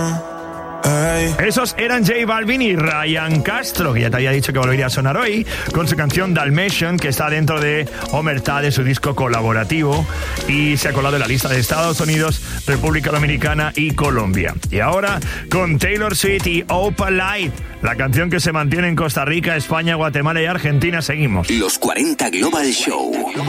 Esos eran J Balvin y Ryan Castro, que ya te había dicho que volvería a sonar hoy, con su canción Dalmatian, que está dentro de Omertà, de su disco colaborativo, y se ha colado en la lista de Estados Unidos, República Dominicana y Colombia. Y ahora, con Taylor Swift y Opalite, la canción que se mantiene en Costa Rica, España, Guatemala y Argentina, seguimos. Los 40 Global Show.